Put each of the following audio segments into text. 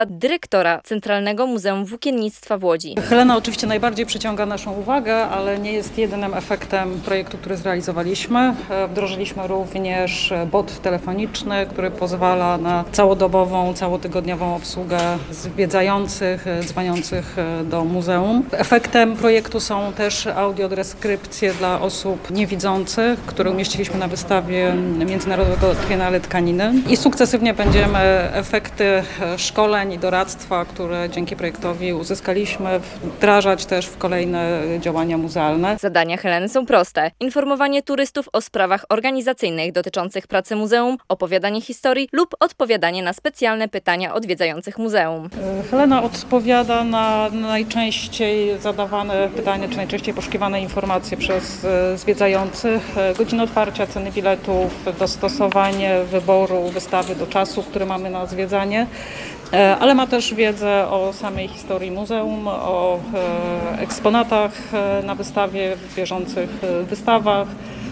dyrektora Centralnego Muzeum Włókiennictwa w Łodzi. Helena oczywiście najbardziej przyciąga naszą uwagę, ale nie jest jedynym efektem projektu, który zrealizowaliśmy. Wdrożyliśmy również bot telefoniczny, który pozwala na całodobową, całotygodniową obsługę zwiedzających, dzwoniących do muzeum. Efektem projektu są też audiodeskrypcje dla osób niewidzących, które umieściliśmy na wystawie Międzynarodowego Triennale Tkaniny. I sukcesywnie będziemy efekty szkoleń i doradztwa, które dzięki projektowi uzyskaliśmy, wdrażać też w kolejne działania muzealne. Zadania Heleny są proste. Informowanie turystów o sprawach organizacyjnych dotyczących pracy muzeum, opowiadanie historii lub odpowiadanie na specjalne pytania odwiedzających muzeum. Helena odpowiada na najczęściej zadawane pytania, czy najczęściej poszukiwane informacje przez zwiedzających. Godziny otwarcia, ceny biletów, dostosowanie wyboru wystawy do czasu, który mamy na zwiedzanie. Ale ma też wiedzę o samej historii muzeum, o eksponatach na wystawie, bieżących wystawach,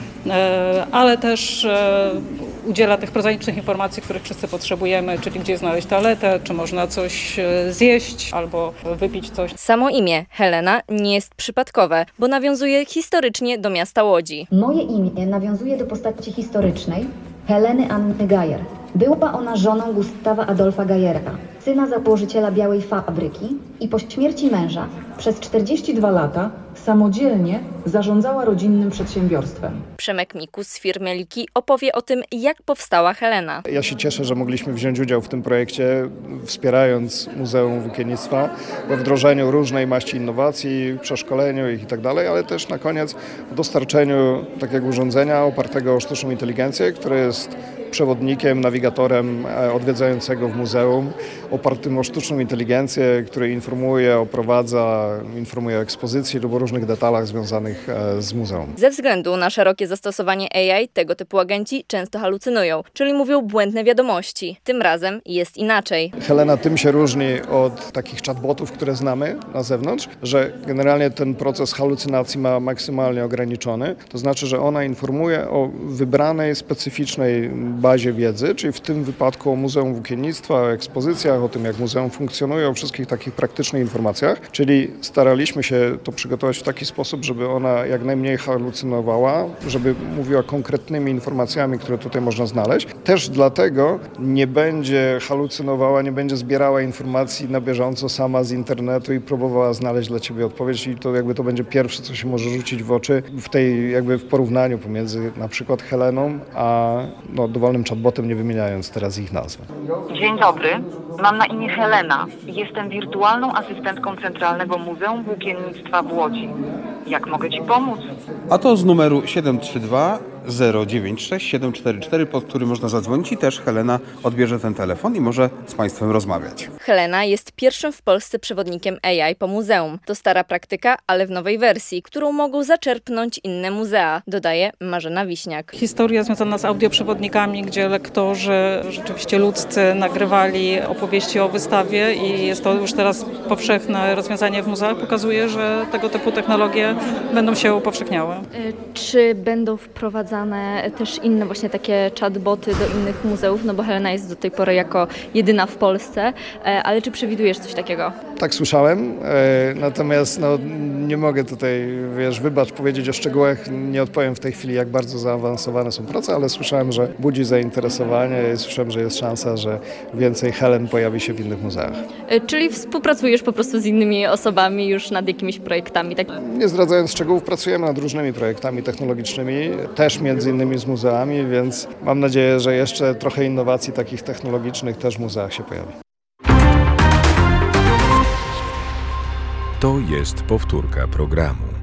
ale też udziela tych prozaicznych informacji, których wszyscy potrzebujemy, czyli gdzie znaleźć toaletę, czy można coś zjeść albo wypić coś. Samo imię Helena nie jest przypadkowe, bo nawiązuje historycznie do miasta Łodzi. Moje imię nawiązuje do postaci historycznej Heleny Anny Geyer. Była ona żoną Gustawa Adolfa Geyera, syna założyciela Białej Fabryki, i po śmierci męża przez 42 lata samodzielnie zarządzała rodzinnym przedsiębiorstwem. Przemek Mikus z firmy Liki opowie o tym, jak powstała Helena. Ja się cieszę, że mogliśmy wziąć udział w tym projekcie, wspierając Muzeum Włókiennictwa we wdrożeniu różnej maści innowacji, przeszkoleniu ich itd., ale też na koniec dostarczeniu takiego urządzenia opartego o sztuczną inteligencję, które jest przewodnikiem, nawigatorem odwiedzającego w muzeum, opartym o sztuczną inteligencję, który informuje, oprowadza, informuje o ekspozycji lub o różnych detalach związanych z muzeum. Ze względu na szerokie zastosowanie AI, tego typu agenci często halucynują, czyli mówią błędne wiadomości. Tym razem jest inaczej. Helena tym się różni od takich chatbotów, które znamy na zewnątrz, że generalnie ten proces halucynacji ma maksymalnie ograniczony. To znaczy, że ona informuje o wybranej, specyficznej bazie wiedzy, czyli w tym wypadku o Muzeum Włókiennictwa, o ekspozycjach, o tym, jak muzeum funkcjonuje, o wszystkich takich praktycznych informacjach. Czyli staraliśmy się to przygotować w taki sposób, żeby ona jak najmniej halucynowała, żeby mówiła konkretnymi informacjami, które tutaj można znaleźć. Też dlatego nie będzie halucynowała, nie będzie zbierała informacji na bieżąco sama z internetu i próbowała znaleźć dla ciebie odpowiedź, i to będzie pierwsze, co się może rzucić w oczy w porównaniu pomiędzy na przykład Heleną a dowolnym chatbotem, nie wymieniając teraz ich nazwy. Dzień dobry, mam na imię Helena i jestem wirtualną asystentką Centralnego Muzeum Włókiennictwa w Łodzi. Jak mogę Ci pomóc? A to z numeru 732 096 744, pod który można zadzwonić, i też Helena odbierze ten telefon i może z Państwem rozmawiać. Helena jest pierwszym w Polsce przewodnikiem AI po muzeum. To stara praktyka, ale w nowej wersji, którą mogą zaczerpnąć inne muzea, dodaje Marzena Wiśniak. Historia związana z audioprzewodnikami, gdzie lektorzy rzeczywiście ludzcy nagrywali opowieści o wystawie i jest to już teraz powszechne rozwiązanie w muzeach, pokazuje, że tego typu technologie będą się upowszechniały. Czy będą wprowadzane też inne właśnie takie chatboty do innych muzeów? No bo Helena jest do tej pory jako jedyna w Polsce, ale czy przewidujesz coś takiego? Tak słyszałem, natomiast nie mogę tutaj, powiedzieć o szczegółach, nie odpowiem w tej chwili, jak bardzo zaawansowane są prace, ale słyszałem, że budzi zainteresowanie i słyszałem, że jest szansa, że więcej Helen pojawi się w innych muzeach. Czyli współpracujesz po prostu z innymi osobami już nad jakimiś projektami, tak? Nie zdradzając szczegółów, pracujemy nad różnymi projektami technologicznymi, też między innymi z muzeami, więc mam nadzieję, że jeszcze trochę innowacji takich technologicznych też w muzeach się pojawi. To jest powtórka programu.